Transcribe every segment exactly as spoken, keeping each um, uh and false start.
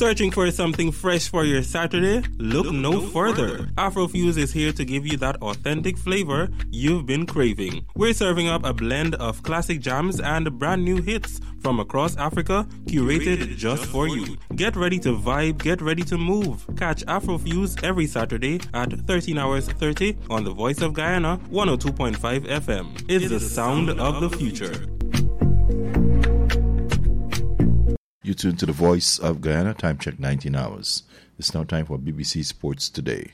Searching for something fresh for your Saturday? Look no further. Afrofuse is here to give you that authentic flavor you've been craving. We're serving up a blend of classic jams and brand new hits from across Africa, curated just for you. Get ready to vibe, get ready to move. Catch Afrofuse every Saturday at thirteen hours thirty on the Voice of Guyana, one oh two point five F M. It's the sound of the future. You tune to the Voice of Guyana, time check nineteen hours. It's now time for B B C Sports Today.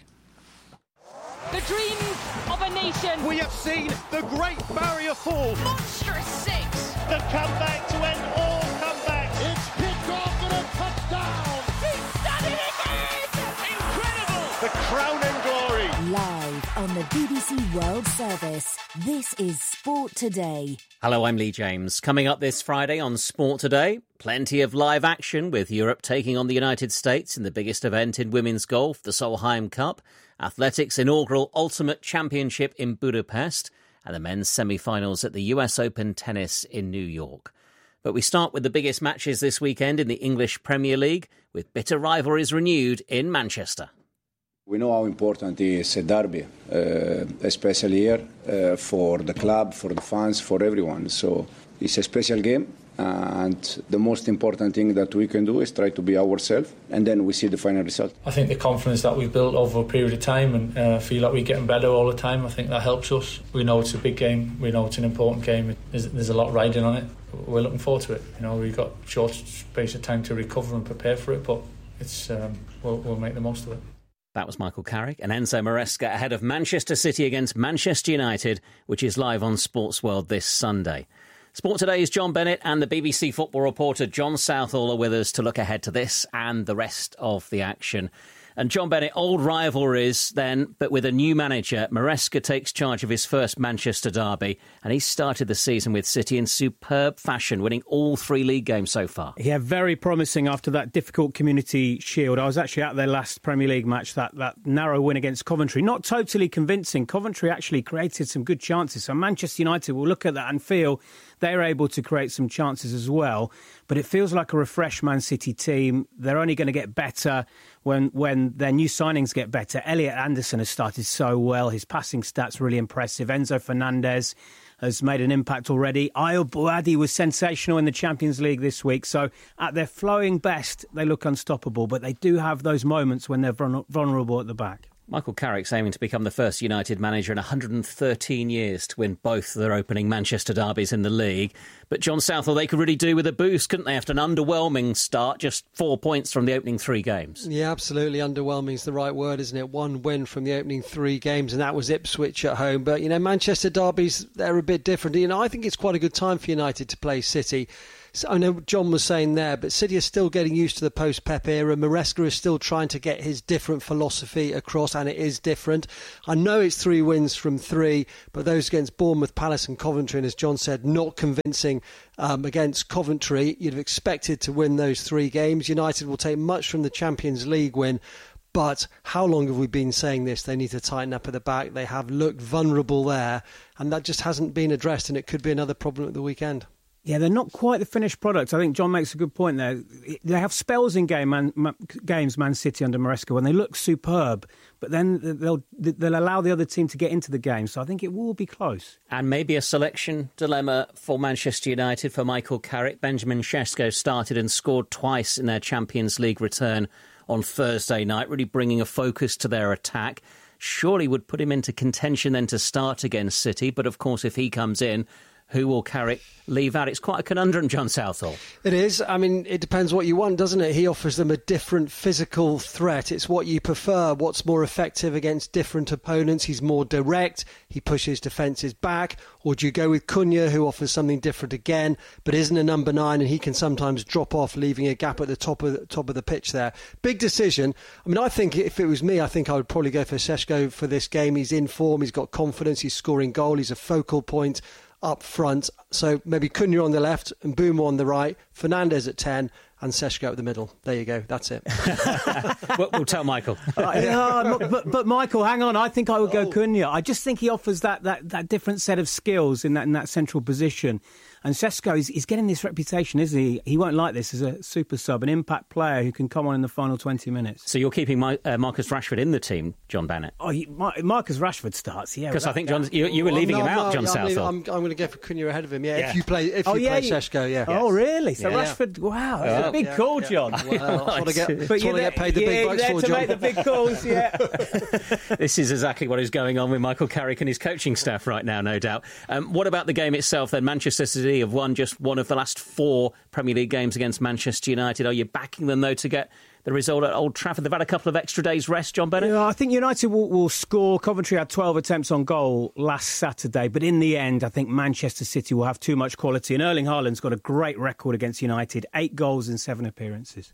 The dreams of a nation. We have seen the Great Barrier Fall. Monstrous six. The comeback to end all comebacks. It's picked off and a touchdown. He's done it again. Incredible. The crowning glory. Live on the B B C World Service, this is Sport Today. Hello, I'm Lee James. Coming up this Friday on Sport Today, plenty of live action with Europe taking on the United States in the biggest event in women's golf, the Solheim Cup, athletics' inaugural Ultimate Championship in Budapest, and the men's semi-finals at the U S Open tennis in New York. But we start with the biggest matches this weekend in the English Premier League, with bitter rivalries renewed in Manchester. We know how important it is a derby, uh, especially here, uh, for the club, for the fans, for everyone. So it's a special game, and the most important thing that we can do is try to be ourselves, and then we see the final result. I think the confidence that we've built over a period of time and uh, feel like we're getting better all the time, I think that helps us. We know it's a big game, we know it's an important game, there's, there's a lot riding on it. We're looking forward to it. You know, we've got a short space of time to recover and prepare for it, but it's um, we'll, we'll make the most of it. That was Michael Carrick and Enzo Maresca ahead of Manchester City against Manchester United, which is live on Sports World this Sunday. Sport Today's John Bennett and the B B C football reporter John Southall are with us to look ahead to this and the rest of the action. And John Bennett, old rivalries then, but with a new manager. Maresca takes charge of his first Manchester derby, and he started the season with City in superb fashion, winning all three league games so far. Yeah, very promising after that difficult Community Shield. I was actually at their last Premier League match, that, that narrow win against Coventry. Not totally convincing. Coventry actually created some good chances. So Manchester United will look at that and feel they're able to create some chances as well. But it feels like a refreshed Man City team. They're only going to get better when when their new signings get better. Elliot Anderson has started so well. His passing stats really impressive. Enzo Fernandez has made an impact already. Ayub Buadi was sensational in the Champions League this week. So at their flowing best, they look unstoppable. But they do have those moments when they're vulnerable at the back. Michael Carrick's aiming to become the first United manager in one hundred thirteen years to win both their opening Manchester derbies in the league. But John Southall, they could really do with a boost, couldn't they, after an underwhelming start, just four points from the opening three games? Yeah, absolutely. Underwhelming is the right word, isn't it? One win from the opening three games, and that was Ipswich at home. But, you know, Manchester derbies, they're a bit different. You know, I think it's quite a good time for United to play City. I know John was saying there, but City is still getting used to the post-Pep era. Maresca is still trying to get his different philosophy across, and it is different. I know it's three wins from three, but those against Bournemouth, Palace and Coventry, and as John said, not convincing um, against Coventry. You'd have expected to win those three games. United will take much from the Champions League win. But how long have we been saying this? They need to tighten up at the back. They have looked vulnerable there, and that just hasn't been addressed, and it could be another problem at the weekend. Yeah, they're not quite the finished product. I think John makes a good point there. They have spells in game man, man, games, Man City under Maresca, when they look superb, but then they'll they'll allow the other team to get into the game. So I think it will be close. And maybe a selection dilemma for Manchester United, for Michael Carrick. Benjamin Sesko started and scored twice in their Champions League return on Thursday night, really bringing a focus to their attack. Surely would put him into contention then to start against City, but of course if he comes in, who will Carrick leave out? It's quite a conundrum, John Southall. It is. I mean, it depends what you want, doesn't it? He offers them a different physical threat. It's what you prefer, what's more effective against different opponents. He's more direct. He pushes defences back. Or do you go with Cunha, who offers something different again, but isn't a number nine, and he can sometimes drop off, leaving a gap at the top of the, top of the pitch there. Big decision. I mean, I think if it was me, I think I would probably go for Sesko for this game. He's in form. He's got confidence. He's scoring goal. He's a focal point up front. So maybe Cunha on the left and Boomer on the right, Fernandes at ten and Seshko at the middle. There you go. That's it. we'll, we'll tell Michael. uh, no, but, but Michael, hang on. I think I would go oh. Cunha. I just think he offers that, that, that different set of skills in that in that central position. And Seshko is, is getting this reputation, isn't he? He won't like this as a super sub, an impact player who can come on in the final twenty minutes. So you're keeping my, uh, Marcus Rashford in the team, John Bennett? Oh, you, Mar- Marcus Rashford starts, yeah. Because I think John, you, you were leaving well, no, him out, no, John I'm, Southall. I'm, I'm going to go for Cunha ahead of him, yeah. yeah. If you play, if oh, you yeah, play Seshko, yeah. Oh, really? So yeah. Rashford, wow, that's oh. a big yeah, call, yeah. John. Well, that's what I get, but that's what I get paid the yeah, big bucks there for, to John. make the big calls, yeah. This is exactly what is going on with Michael Carrick and his coaching staff right now, no doubt. Um, what about the game itself then? Manchester City have won just one of the last four Premier League games against Manchester United. Are you backing them, though, to get the result at Old Trafford? They've had a couple of extra days rest, John Bennett? Yeah, I think United will, will score. Coventry had twelve attempts on goal last Saturday, but in the end, I think Manchester City will have too much quality. And Erling Haaland's got a great record against United, eight goals in seven appearances.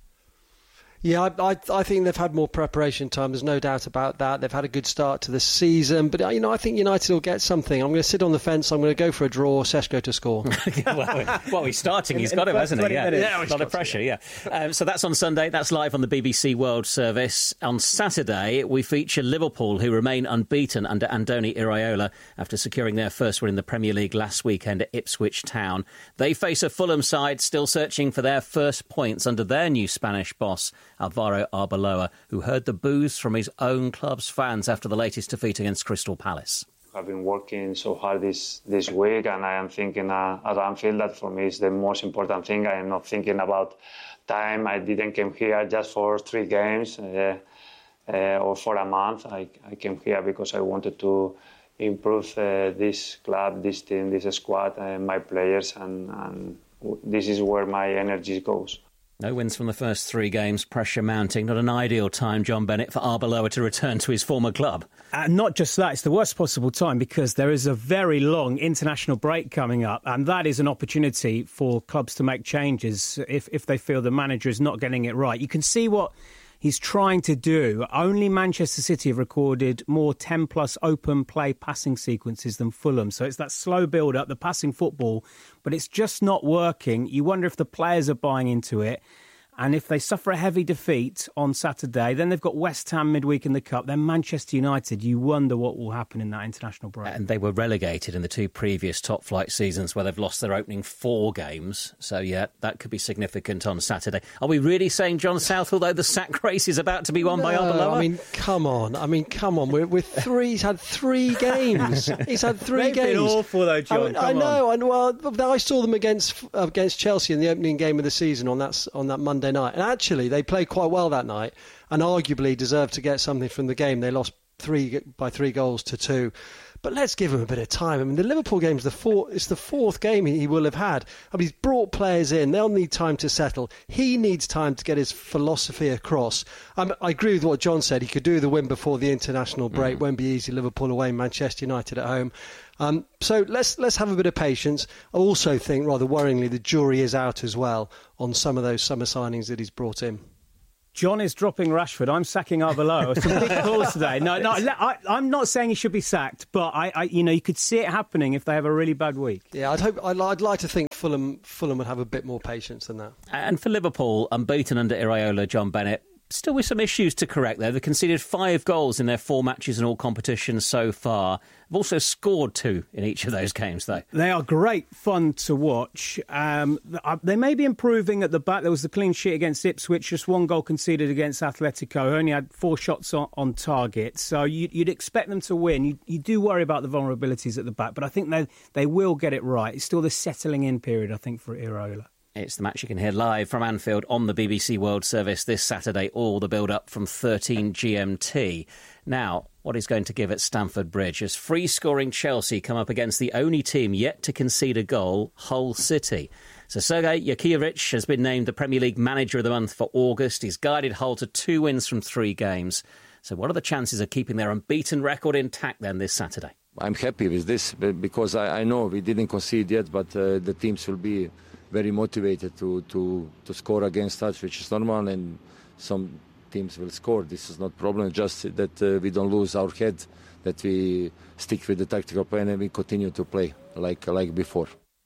Yeah, I, I, I think they've had more preparation time. There's no doubt about that. They've had a good start to the season. But, you know, I think United will get something. I'm going to sit on the fence. I'm going to go for a draw. Seshko to score. well, well, he's starting. He's got him, hasn't he? Yeah, yeah a lot of pressure, yeah. Um, so that's on Sunday. That's live on the B B C World Service. On Saturday, we feature Liverpool, who remain unbeaten under Andoni Iraola after securing their first win in the Premier League last weekend at Ipswich Town. They face a Fulham side still searching for their first points under their new Spanish boss, Alvaro Arbeloa, who heard the boos from his own club's fans after the latest defeat against Crystal Palace. I've been working so hard this, this week, and I am thinking uh, at Anfield that for me is the most important thing. I am not thinking about time. I didn't come here just for three games uh, uh, or for a month. I, I came here because I wanted to improve uh, this club, this team, this squad, and my players, and, and this is where my energy goes. No wins from the first three games, pressure mounting. Not an ideal time, John Bennett, for Arbeloa to return to his former club. And uh, not just that, it's the worst possible time because there is a very long international break coming up, and that is an opportunity for clubs to make changes if, if they feel the manager is not getting it right. You can see what he's trying to do. Only Manchester City have recorded more ten-plus open play passing sequences than Fulham. So it's that slow build-up, the passing football, but it's just not working. You wonder if the players are buying into it. And if they suffer a heavy defeat on Saturday, then they've got West Ham midweek in the Cup, then Manchester United. You wonder what will happen in that international break. And they were relegated in the two previous top-flight seasons where they've lost their opening four games. So, yeah, that could be significant on Saturday. Are we really saying, John Southall, though, the sack race is about to be won no, by Arbeloa? I mean, come on. I mean, come on. We're, we're three. He's had three games. He's had three They've games. Been awful, though, John. I, mean, I know. And well, I saw them against against Chelsea in the opening game of the season on that on that Monday night. And actually, they played quite well that night and arguably deserved to get something from the game. They lost three by three goals to two. But let's give him a bit of time. I mean, the Liverpool game is the fourth, it's the fourth game he will have had. I mean, he's brought players in. They'll need time to settle. He needs time to get his philosophy across. Um, I agree with what John said. He could do the win before the international break. Mm. Won't be easy. Liverpool away, Manchester United at home. Um, so let's let's have a bit of patience. I also think, rather worryingly, the jury is out as well on some of those summer signings that he's brought in. John is dropping Rashford. I'm sacking Arbeloa. Some big calls today. No, no, I, I'm not saying he should be sacked, but I, I, you know, you could see it happening if they have a really bad week. Yeah, I'd hope. I'd, I'd like to think Fulham, Fulham would have a bit more patience than that. And for Liverpool, unbeaten under Iraola, John Bennett, still with some issues to correct there. They've conceded five goals in their four matches in all competitions so far. They've also scored two in each of those games, though. They are great fun to watch. Um, they may be improving at the back. There was the clean sheet against Ipswich, just one goal conceded against Atletico. Only had four shots on, on target. So you, you'd expect them to win. You, you do worry about the vulnerabilities at the back, but I think they, they will get it right. It's still the settling in period, I think, for Iraola. It's the match you can hear live from Anfield on the B B C World Service this Saturday, all the build-up from thirteen G M T. Now, what is going to give at Stamford Bridge as free-scoring Chelsea come up against the only team yet to concede a goal, Hull City. So Sergei Yakievich has been named the Premier League Manager of the Month for August. He's guided Hull to two wins from three games. So what are the chances of keeping their unbeaten record intact then this Saturday? I'm happy with this because I, I know we didn't concede yet, but uh, the teams will be very motivated to, to, to score against us, which is normal, and some teams will score. This is not a problem, just that uh, we don't lose our head, that we stick with the tactical plan and we continue to play like like before.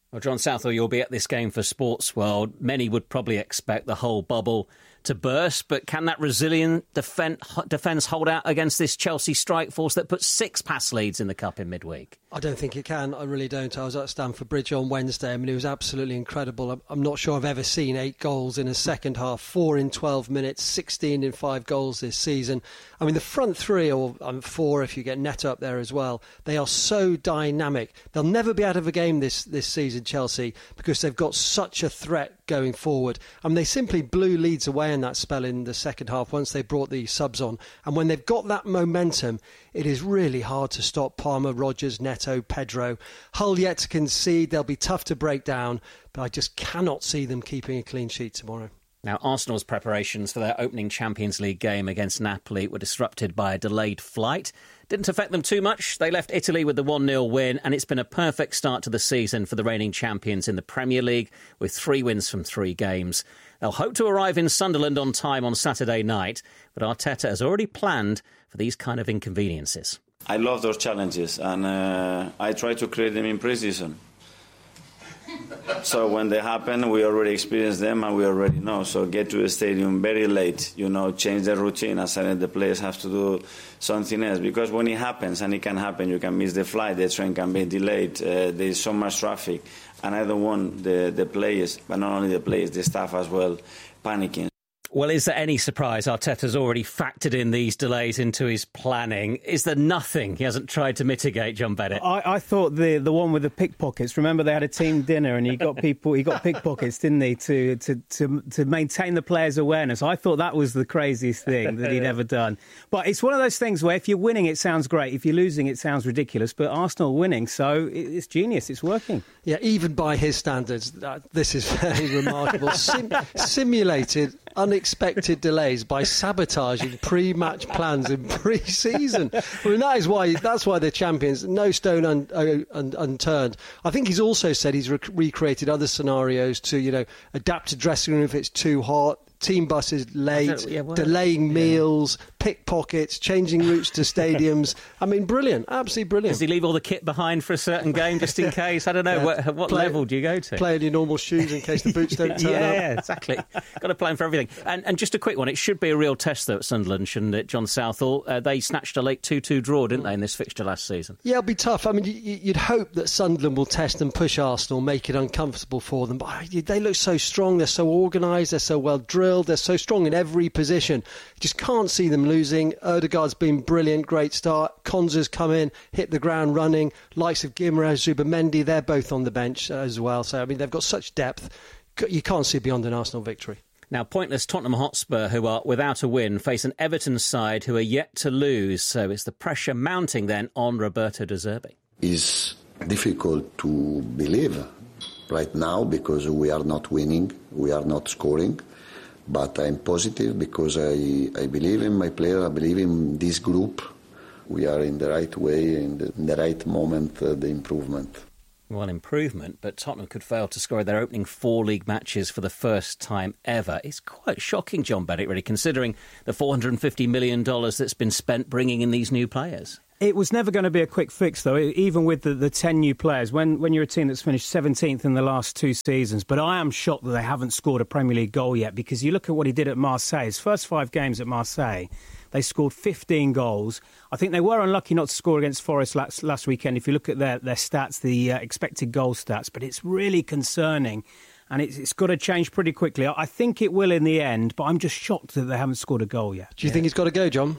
Well, John Southall, you'll be at this game for Sports World. Many would probably expect the whole bubble to burst, but can that resilient defence defence hold out against this Chelsea strike force that put six pass leads in the Cup in midweek? I don't think it can. I really don't. I was at Stamford Bridge on Wednesday. I mean, it was absolutely incredible. I'm, I'm not sure I've ever seen eight goals in a second half, four in twelve minutes, sixteen in five goals this season. I mean, the front three, or um, four if you get Neto up there as well, they are so dynamic. They'll never be out of a game this, this season, Chelsea, because they've got such a threat going forward. I mean, they simply blew Leeds away in that spell in the second half once they brought the subs on. And when they've got that momentum, it is really hard to stop Palmer, Rodgers, Neto, Pedro. Hull yet to concede. They'll be tough to break down, but I just cannot see them keeping a clean sheet tomorrow. Now, Arsenal's preparations for their opening Champions League game against Napoli were disrupted by a delayed flight. Didn't affect them too much. They left Italy with the one nil win, and it's been a perfect start to the season for the reigning champions in the Premier League, with three wins from three games. They'll hope to arrive in Sunderland on time on Saturday night, but Arteta has already planned for these kind of inconveniences. I love those challenges, and uh, I try to create them in pre-season. So when they happen, we already experience them and we already know. So get to the stadium very late, you know, change the routine, and suddenly the players have to do something else. Because when it happens, and it can happen, you can miss the flight, the train can be delayed, uh, there's so much traffic. And I don't want the, the players, but not only the players, the staff as well, panicking. Well, is there any surprise Arteta's already factored in these delays into his planning? Is there nothing he hasn't tried to mitigate, John Bennett? I, I thought the the one with the pickpockets. Remember, they had a team dinner and he got people. He got pickpockets, didn't he, to to to to maintain the players' awareness. I thought that was the craziest thing that he'd ever done. But it's one of those things where if you're winning, it sounds great. If you're losing, it sounds ridiculous. But Arsenal winning, so it's genius. It's working. Yeah, even by his standards, that, this is very remarkable. Sim- simulated. Unexpected delays by sabotaging pre-match plans in pre-season. I mean, that is why that's why they're champions. No stone un, un, unturned. I think he's also said he's rec- recreated other scenarios to, you know, adapt to dressing room if it's too hot. Team buses late, yeah, well, delaying meals, yeah. pickpockets, changing routes to stadiums. I mean, brilliant, absolutely brilliant. Does he leave all the kit behind for a certain game just in case? I don't know. Yeah. What, what play, level do you go to? Play in your normal shoes in case the boots don't turn yeah, up. Yeah, exactly. Got to plan for everything. And, and just a quick one. It should be a real test, though, at Sunderland, shouldn't it, John Southall? Uh, they snatched a late two two draw, didn't they, in this fixture last season? Yeah, it'll be tough. I mean, you, you'd hope that Sunderland will test and push Arsenal, make it uncomfortable for them. But they look so strong. They're so organised. They're so well drilled. They're so strong in every position. You just can't see them losing. Odegaard's been brilliant, great start. Konza's come in, hit the ground running. Likes of Guimaraes, Zubimendi, they're both on the bench as well. So, I mean, they've got such depth. You can't see beyond an Arsenal victory. Now, pointless Tottenham Hotspur, who are without a win, face an Everton side who are yet to lose. So is the pressure mounting then on Roberto De Zerbi? It's difficult to believe right now because we are not winning, we are not scoring. But I'm positive because I, I believe in my player, I believe in this group. We are in the right way, in the, in the right moment, uh, the improvement. Well, improvement, but Tottenham could fail to score their opening four league matches for the first time ever. It's quite shocking, John Bennett, really, considering the four hundred fifty million dollars that's been spent bringing in these new players. It was never going to be a quick fix, though, even with the, the ten new players, when, when you're a team that's finished seventeenth in the last two seasons. But I am shocked that they haven't scored a Premier League goal yet, because you look at what he did at Marseille. His first five games at Marseille, they scored fifteen goals. I think they were unlucky not to score against Forest last, last weekend, if you look at their, their stats, the uh, expected goal stats. But it's really concerning. And it's, it's got to change pretty quickly. I think it will in the end, but I'm just shocked that they haven't scored a goal yet. Do you yeah. think he's got to go, John?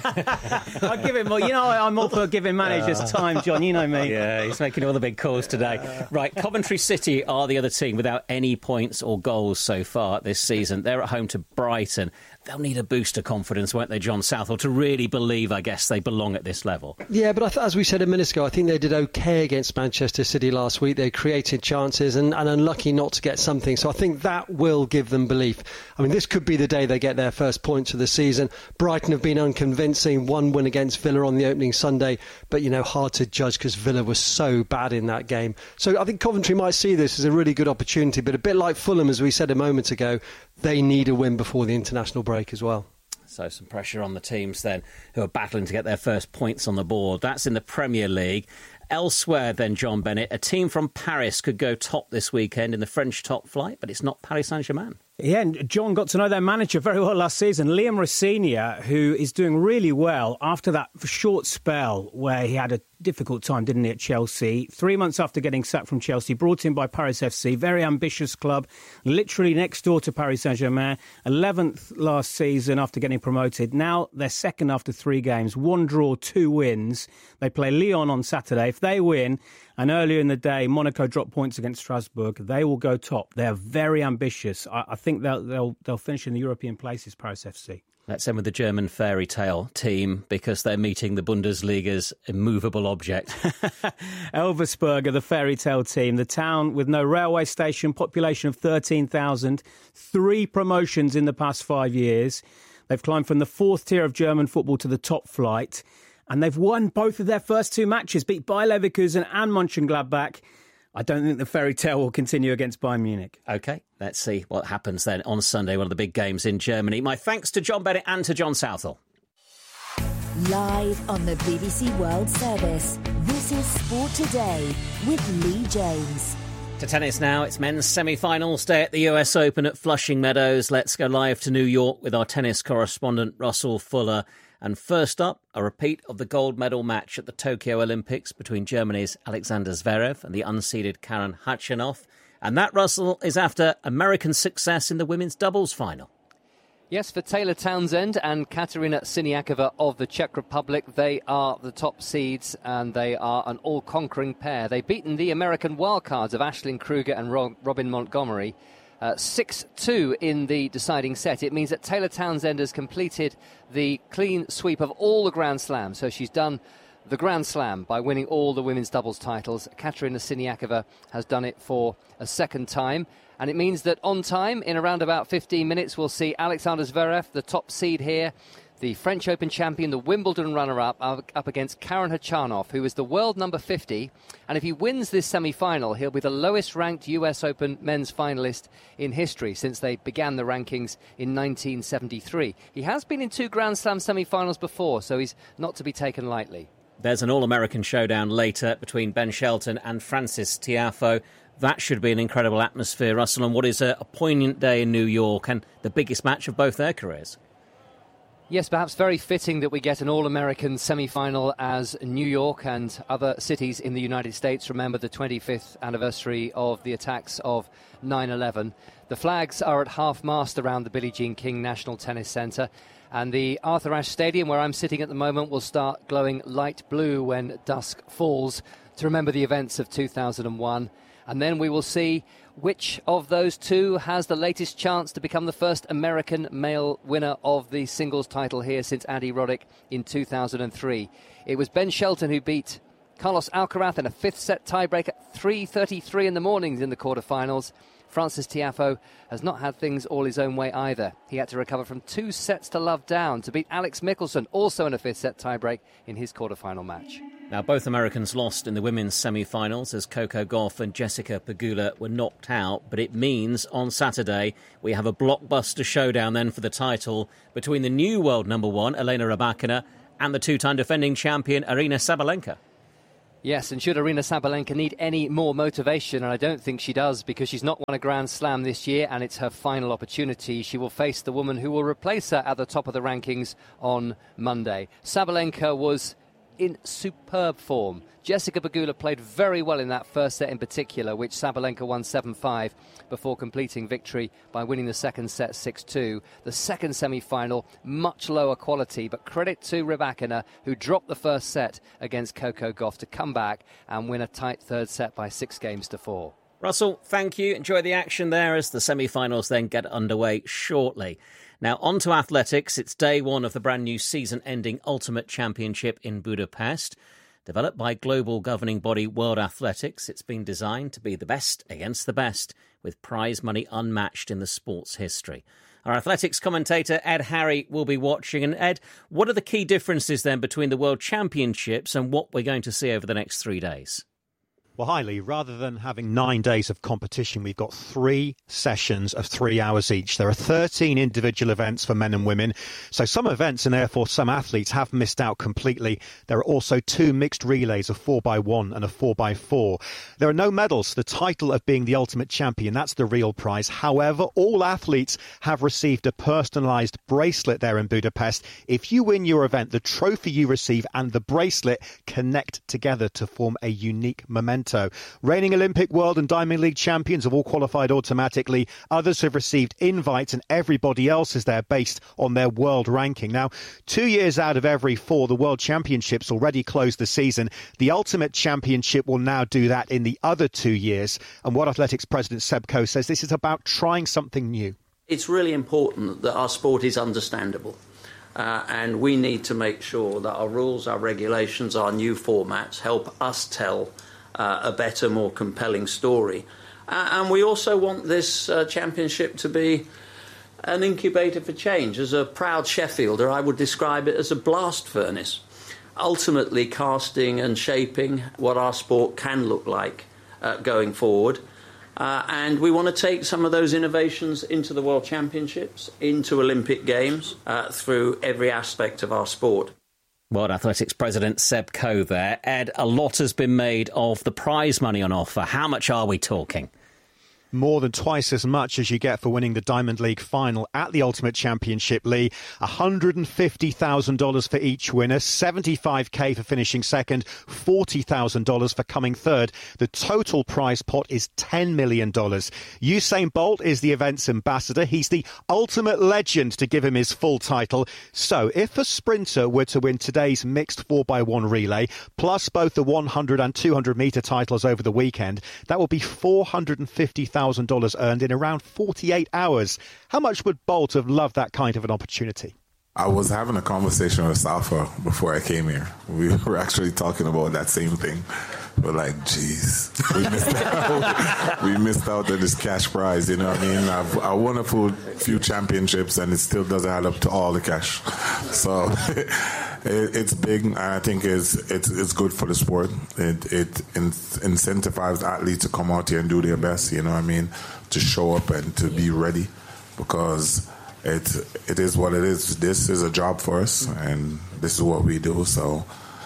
I'll give him more. You know, I'm all for giving managers time, John. You know me. Yeah, he's making all the big calls today. Right, Coventry City are the other team without any points or goals so far this season. They're at home to Brighton. They'll need a boost of confidence, won't they, John Southall, to really believe, I guess, they belong at this level. Yeah, but I th- as we said a minute ago, I think they did OK against Manchester City last week. They created chances and, and unlucky not to get something. So I think that will give them belief. I mean, this could be the day they get their first points of the season. Brighton have been unconvincing. One win against Villa on the opening Sunday, but, you know, hard to judge because Villa was so bad in that game. So I think Coventry might see this as a really good opportunity, but a bit like Fulham, as we said a moment ago, they need a win before the international break as well. So some pressure on the teams then who are battling to get their first points on the board. That's in the Premier League. Elsewhere then, John Bennett, a team from Paris could go top this weekend in the French top flight, but it's not Paris Saint-Germain. Yeah, and John got to know their manager very well last season, Liam Rossigna, who is doing really well after that short spell where he had a difficult time, didn't he, at Chelsea. Three months after getting sacked from Chelsea, brought in by Paris F C, very ambitious club, literally next door to Paris Saint-Germain, eleventh last season after getting promoted. Now they're second after three games, one draw, two wins. They play Lyon on Saturday. If they win, and earlier in the day, Monaco dropped points against Strasbourg, they will go top. They're very ambitious. I, I think they'll, they'll they'll finish in the European places, Paris F C. Let's end with the German fairy tale team because they're meeting the Bundesliga's immovable object. Elversberger, the fairy tale team, the town with no railway station, population of thirteen thousand, three promotions in the past five years. They've climbed from the fourth tier of German football to the top flight. And they've won both of their first two matches, beat Bayer Leverkusen and Mönchengladbach. I don't think the fairy tale will continue against Bayern Munich. OK, let's see what happens then on Sunday, one of the big games in Germany. My thanks to John Bennett and to John Southall. Live on the B B C World Service, this is Sport Today with Lee James. To tennis now, it's men's semi-finals day at the U S Open at Flushing Meadows. Let's go live to New York with our tennis correspondent Russell Fuller. And first up, a repeat of the gold medal match at the Tokyo Olympics between Germany's Alexander Zverev and the unseeded Karen Khachanov. And that, Russell, is after American success in the women's doubles final. Yes, for Taylor Townsend and Katerina Siniakova of the Czech Republic, they are the top seeds and they are an all-conquering pair. They've beaten the American wildcards of Aisling Kruger and Robin Montgomery Uh, six two in the deciding set. It means that Taylor Townsend has completed the clean sweep of all the Grand Slams. So she's done the Grand Slam by winning all the women's doubles titles. Katerina Siniakova has done it for a second time. And it means that on time, in around about fifteen minutes, we'll see Alexander Zverev, the top seed here, the French Open champion, the Wimbledon runner-up, up against Karen Khachanov, who is the world number fifty. And if he wins this semi-final, he'll be the lowest-ranked U S Open men's finalist in history since they began the rankings in nineteen seventy-three. He has been in two Grand Slam semi-finals before, so he's not to be taken lightly. There's an all-American showdown later between Ben Shelton and Frances Tiafoe. That should be an incredible atmosphere, Russell, on what is a, a poignant day in New York and the biggest match of both their careers. Yes, perhaps very fitting that we get an all-American semi-final as New York and other cities in the United States remember the twenty-fifth anniversary of the attacks of nine eleven. The flags are at half-mast around the Billie Jean King National Tennis Center, and the Arthur Ashe Stadium, where I'm sitting at the moment, will start glowing light blue when dusk falls to remember the events of two thousand one. And then we will see which of those two has the latest chance to become the first American male winner of the singles title here since Andy Roddick in two thousand three. It was Ben Shelton who beat Carlos Alcaraz in a fifth-set tiebreak at three thirty-three in the mornings in the quarterfinals. Frances Tiafoe has not had things all his own way either. He had to recover from two sets to love down to beat Alex Michelsen, also in a fifth-set tiebreak in his quarterfinal match. Now, both Americans lost in the women's semi-finals as Coco Gauff and Jessica Pegula were knocked out, but it means on Saturday we have a blockbuster showdown then for the title between the new world number one, Elena Rybakina, and the two-time defending champion, Aryna Sabalenka. Yes, and should Aryna Sabalenka need any more motivation, and I don't think she does because she's not won a Grand Slam this year and it's her final opportunity, she will face the woman who will replace her at the top of the rankings on Monday. Sabalenka was in superb form. Jessica Pegula played very well in that first set in particular, which Sabalenka won seven five before completing victory by winning the second set six two. The second semi-final, much lower quality, but credit to Rybakina, who dropped the first set against Coco Gauff to come back and win a tight third set by six games to four. Russell, thank you. Enjoy the action there as the semi-finals then get underway shortly. Now, on to athletics. It's day one of the brand new season-ending Ultimate Championship in Budapest. Developed by global governing body World Athletics, it's been designed to be the best against the best, with prize money unmatched in the sport's history. Our athletics commentator, Ed Harry, will be watching. And Ed, what are the key differences then between the World Championships and what we're going to see over the next three days? Well, hi, Lee. Rather than having nine days of competition, we've got three sessions of three hours each. There are thirteen individual events for men and women. So some events and therefore some athletes have missed out completely. There are also two mixed relays, a four by one and a four by four. There are no medals. The title of being the ultimate champion, that's the real prize. However, all athletes have received a personalised bracelet there in Budapest. If you win your event, the trophy you receive and the bracelet connect together to form a unique memento. Reigning Olympic, World and Diamond League champions have all qualified automatically. Others have received invites and everybody else is there based on their world ranking. Now, two years out of every four, the World Championships already closed the season. The Ultimate Championship will now do that in the other two years. And World Athletics President Seb Coe says this is about trying something new. It's really important that our sport is understandable. Uh, and we need to make sure that our rules, our regulations, our new formats help us tell Uh, a better, more compelling story. Uh, and we also want this uh, championship to be an incubator for change. As a proud Sheffielder, I would describe it as a blast furnace, ultimately casting and shaping what our sport can look like uh, going forward. Uh, and we want to take some of those innovations into the World Championships, into Olympic Games, uh, through every aspect of our sport. World Athletics President Seb Coe there. Ed, a lot has been made of the prize money on offer. How much are we talking? More than twice as much as you get for winning the Diamond League final at the Ultimate Championship, Lee. one hundred fifty thousand dollars for each winner, seventy-five thousand dollars for finishing second, forty thousand dollars for coming third. The total prize pot is ten million dollars. Usain Bolt is the event's ambassador. He's the ultimate legend, to give him his full title. So if a sprinter were to win today's mixed four by one relay, plus both the one hundred and two hundred metre titles over the weekend, that will be four hundred fifty thousand dollars earned in around forty-eight hours. How much would Bolt have loved that kind of an opportunity? I was having a conversation with Safa before I came here. We were actually talking about that same thing. We're like, geez, we missed out. we missed out on this cash prize, you know what I mean? I've, I won a full few championships and it still doesn't add up to all the cash. So it, it's big, and I think it's, it's, it's good for the sport. It, it in, incentivizes athletes to come out here and do their best, you know what I mean? To show up and to be ready, because it it is what it is. This is a job for us, and this is what we do. So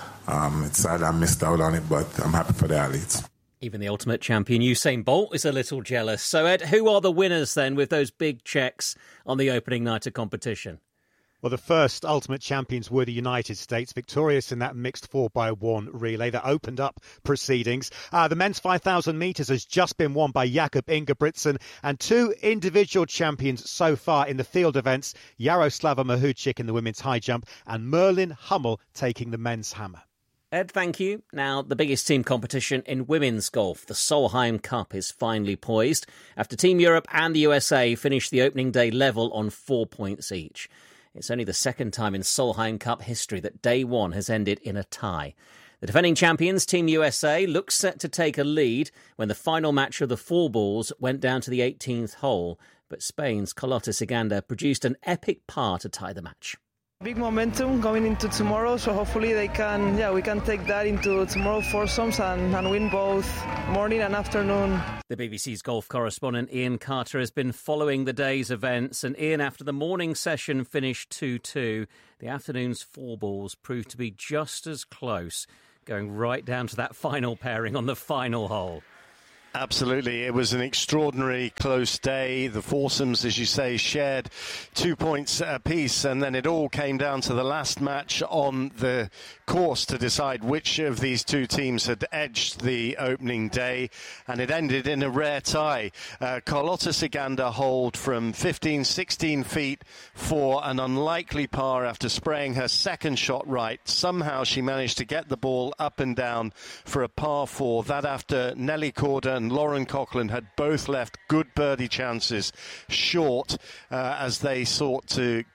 um, it's sad I missed out on it, but I'm happy for the athletes. Even the ultimate champion Usain Bolt is a little jealous. So, Ed, who are the winners then with those big checks on the opening night of competition? Well, the first Ultimate Champions were the United States, victorious in that mixed four by one relay that opened up proceedings. Uh, the men's five thousand metres has just been won by Jakob Ingebrigtsen, and two individual champions so far in the field events, Jaroslava Mahuchik in the women's high jump and Merlin Hummel taking the men's hammer. Ed, thank you. Now, the biggest team competition in women's golf, the Solheim Cup, is finally poised after Team Europe and the U S A finished the opening day level on four points each. It's only the second time in Solheim Cup history that day one has ended in a tie. The defending champions, Team U S A, looked set to take a lead when the final match of the four balls went down to the eighteenth hole, but Spain's Carlota Ciganda produced an epic par to tie the match. Big momentum going into tomorrow, so hopefully they can, yeah, we can take that into tomorrow foursomes and, and win both morning and afternoon. The B B C's golf correspondent Ian Carter has been following the day's events, and Ian, after the morning session finished two two, the afternoon's four balls proved to be just as close, going right down to that final pairing on the final hole. Absolutely. It was an extraordinary close day. The foursomes, as you say, shared two points apiece, and then it all came down to the last match on the course to decide which of these two teams had edged the opening day, and it ended in a rare tie. Uh, Carlota Ciganda holed from fifteen, sixteen feet for an unlikely par after spraying her second shot right. Somehow she managed to get the ball up and down for a par four. That after Nelly Korda and Lauren Coughlin had both left good birdie chances short uh, as they sought to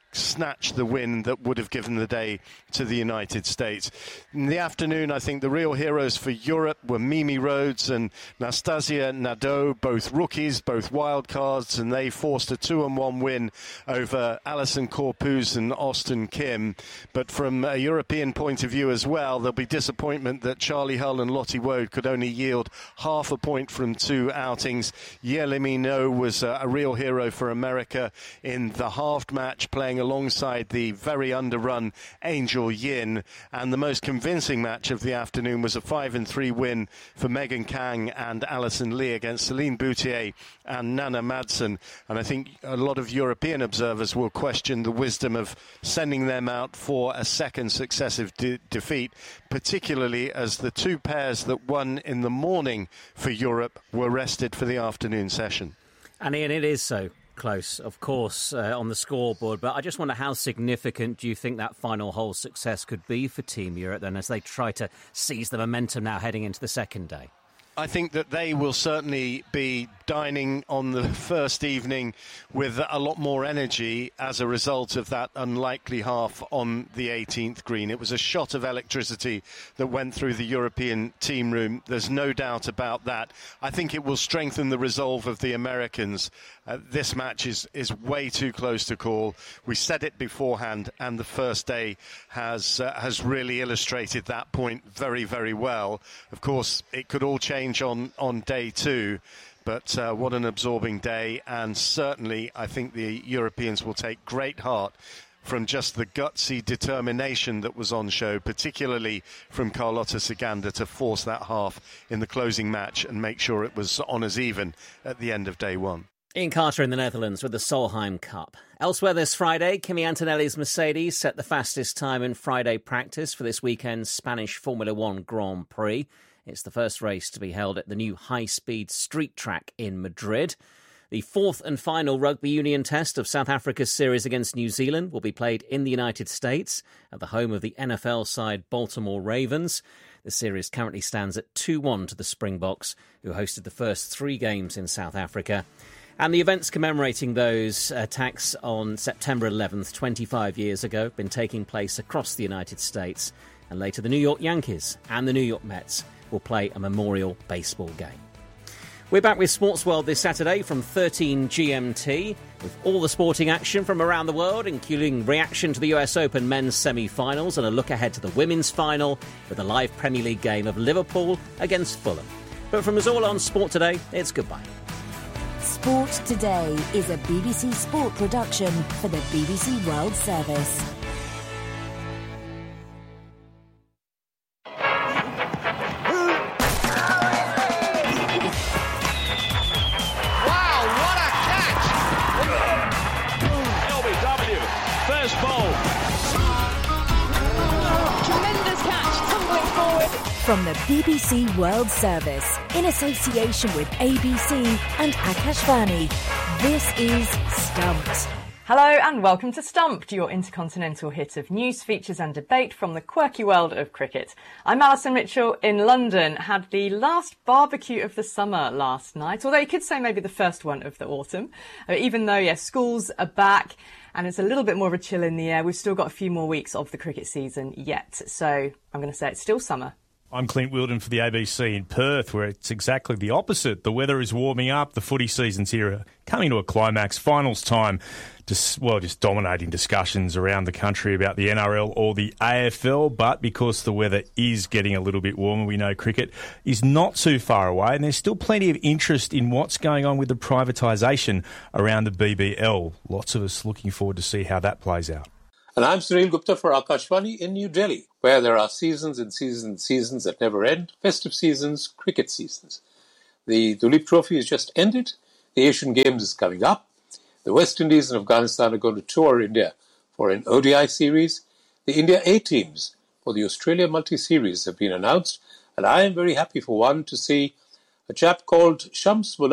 snatched the win that would have given the day to the United States. In the afternoon, I think the real heroes for Europe were Mimi Rhodes and Nastasia Nadeau, both rookies, both wildcards, and they forced a two and one win over Alison Corpuz and Austin Kim. But from a European point of view as well, there'll be disappointment that Charlie Hull and Lottie Woad could only yield half a point from two outings. Yelimino was a, a real hero for America in the halved match, playing alongside the very underrun Angel Yin, and the most convincing match of the afternoon was a five and three win for Megan Kang and Alison Lee against Celine Boutier and Nana Madsen. And I think a lot of European observers will question the wisdom of sending them out for a second successive de- defeat, particularly as the two pairs that won in the morning for Europe were rested for the afternoon session. And Ian, it is so close, of course, uh, on the scoreboard, but I just wonder how significant do you think that final hole success could be for Team Europe then as they try to seize the momentum now heading into the second day? I think that they will certainly be dining on the first evening with a lot more energy as a result of that unlikely half on the eighteenth green. It was a shot of electricity that went through the European team room. There's no doubt about that. I think it will strengthen the resolve of the Americans. Uh, this match is, is way too close to call. We said it beforehand, and the first day has uh, has really illustrated that point very, very well. Of course, it could all change on, on day two. But uh, what an absorbing day, and certainly I think the Europeans will take great heart from just the gutsy determination that was on show, particularly from Carlota Ciganda, to force that half in the closing match and make sure it was honours even at the end of day one. Ian Carter in the Netherlands with the Solheim Cup. Elsewhere this Friday, Kimi Antonelli's Mercedes set the fastest time in Friday practice for this weekend's Spanish Formula One Grand Prix. It's the first race to be held at the new high-speed street track in Madrid. The fourth and final rugby union test of South Africa's series against New Zealand will be played in the United States at the home of the N F L side Baltimore Ravens. The series currently stands at two one to the Springboks, who hosted the first three games in South Africa. And the events commemorating those attacks on September eleventh, twenty-five years ago, been taking place across the United States. And later the New York Yankees and the New York Mets will play a memorial baseball game. We're back with Sports World this Saturday from thirteen G M T with all the sporting action from around the world, including reaction to the U S Open men's semi-finals and a look ahead to the women's final with a live Premier League game of Liverpool against Fulham. But from us all on Sport Today, it's goodbye. Sport Today is a B B C Sport production for the B B C World Service. From the B B C World Service, in association with A B C and Akashvani, this is Stumped. Hello and welcome to Stumped, your intercontinental hit of news, features and debate from the quirky world of cricket. I'm Alison Mitchell in London. Had the last barbecue of the summer last night, although you could say maybe the first one of the autumn. Uh, even though, yes, schools are back and it's a little bit more of a chill in the air, we've still got a few more weeks of the cricket season yet. So I'm going to say it's still summer. I'm Clint Wilden for the A B C in Perth, where it's exactly the opposite. The weather is warming up, the footy season's here, coming to a climax, finals time, just, well, just dominating discussions around the country about the N R L or the A F L. But because the weather is getting a little bit warmer, we know cricket is not too far away, and there's still plenty of interest in what's going on with the privatisation around the B B L. Lots of us looking forward to see how that plays out. And I'm Sunil Gupta for Akashvani in New Delhi, where there are seasons and seasons and seasons that never end, festive seasons, cricket seasons. The Duleep Trophy has just ended, the Asian Games is coming up, the West Indies and Afghanistan are going to tour India for an O D I series, the India A teams for the Australia Multi-Series have been announced, and I am very happy for one to see a chap called Shams Mullah